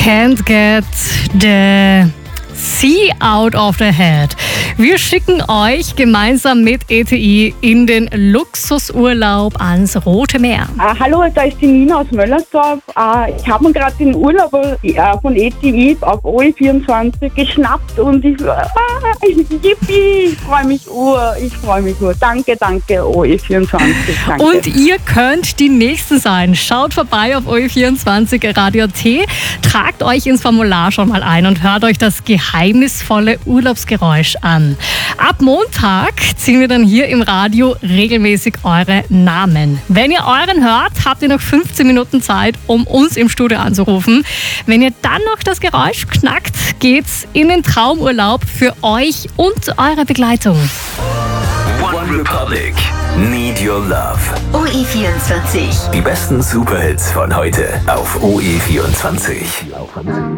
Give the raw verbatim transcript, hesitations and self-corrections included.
Can't get the sea out of the head. Wir schicken euch gemeinsam mit E T I in den Luxusurlaub ans Rote Meer. Ah, hallo, da ist die Nina aus Möllersdorf. Ah, ich habe mir gerade den Urlaub äh, von E T I auf O E vierundzwanzig geschnappt und ich, ah, yippie, ich freue mich ur, ich freue mich ur. Danke, danke, O E vierundzwanzig. Danke. Und ihr könnt die Nächsten sein. Schaut vorbei auf O E vierundzwanzig Radio T, tragt euch ins Formular schon mal ein und hört euch das geheimnisvolle Urlaubsgeräusch an. Ab Montag ziehen wir dann hier im Radio regelmäßig eure Namen. Wenn ihr euren hört, habt ihr noch fünfzehn Minuten Zeit, um uns im Studio anzurufen. Wenn ihr dann noch das Geräusch knackt, geht's in den Traumurlaub für euch und eure Begleitung. One Republic, Need Your Love. O E vierundzwanzig. Die besten Superhits von heute auf O E vierundzwanzig.